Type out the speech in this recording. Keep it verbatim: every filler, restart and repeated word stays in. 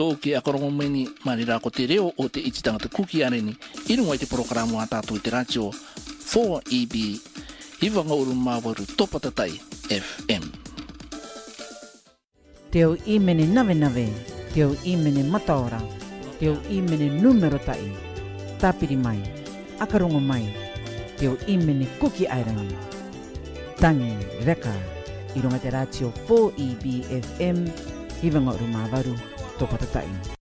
O ke akarongo mai ni marira ko te reo o te iti tangata kuki are ni irunga i te programo a tātou i te ratio four E B Hivanga uru mawaru topatatai F M. Teo imene nave nave, teo imene mataora, teo imene numero tai, tapiri mai, akarongo mai, teo imene kuki airani. Tangi reka, irunga te ratio four E B F M, Hivanga uru mawaru topatatai.